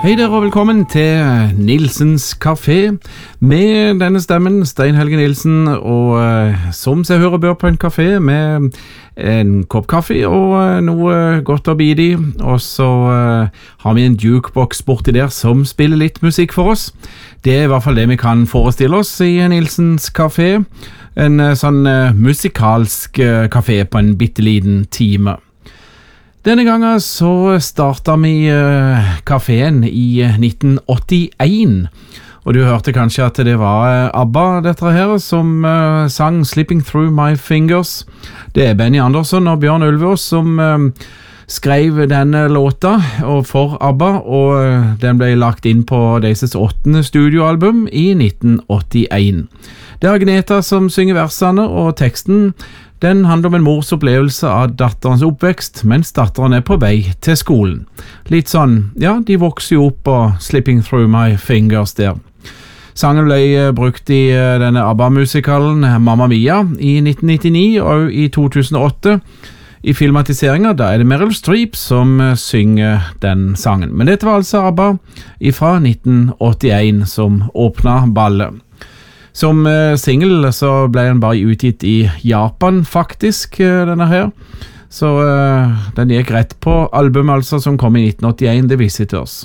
Hei der og velkommen til Nilsens Café med denne stemmen, Stein Helge Nilsen, og som seg hører bør på en kafé med en kopp kaffe og noe godt å bide i, og så har vi en jukebox borti der som spiller litt musikk for oss. Det er i hvert fall det vi kan forestille oss i Nilsens Café, en sånn musikalsk kafé på en bitteliten time. Denne gangen så startet vi kaféen i 1981, og du hørte kanskje at det var ABBA dette her som sang Slipping Through My Fingers. Det er Benny Andersson og Bjørn Ulvaas som skrev denne låta og for ABBA, og den ble lagt inn på deres 8. studioalbum i 1981. Det er Agneta som synger versene, og teksten den handler om en mors opplevelse av datterens oppvekst, mens datteren er på vei til skolen. Litt sånn, ja, de vokser jo opp og Slipping Through My Fingers der. Sangen ble brukt i denne ABBA-musikalen Mamma Mia i 1999 og i 2008. I filmatiseringen da er det Meryl Streep som synger den sangen. Men dette var altså ABBA fra 1981 som åpnet ballet. Som single så ble den bare utgitt i Japan faktisk, denne her. Så den gikk rett på albumet altså, som kom i 1981, det viser til oss.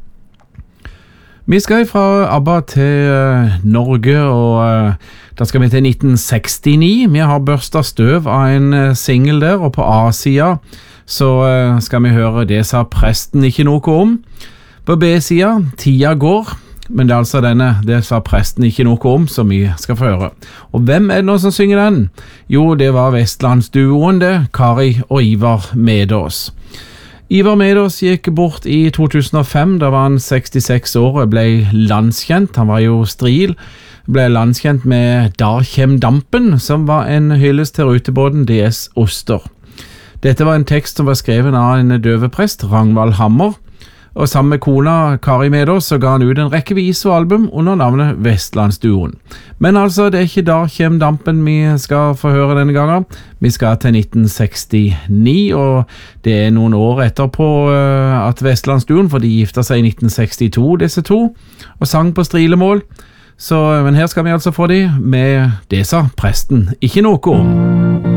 Vi skal fra ABBA til Norge, og da skal vi til 1969. Vi har børstet støv av en single der, og på A-sida så skal vi høre Det sa presten ikke noe om. På B-sida, Tida går. Men det er altså denne, det sa presten ikke noe om, som vi skal få høre. Og hvem er det nå som synger den? Jo, det var Vestlandsduoen det, Kari og Ivar Medås. Ivar Medås gikk bort i 2005, da var han 66 år og ble landskjent. Han var jo stril, ble landskjent med Da kjem dampen, som var en hyllest til rutebåten DS Oster. Dette var en tekst som var skrevet av en døveprest, Ragnvald Hammer, og sammen med kona Kari Medås så ga han ut en rekke visealbum under navnet Vestlandsduoen. Men altså, det er ikke Da kjem dampen vi skal få høre denne gangen. Vi skal til 1969, og det er noen år etterpå at Vestlandsduoen, for de gifta seg i 1962, disse to, og sang på strilemål. Men her skal vi altså få de med Det sa presten ikke noe om.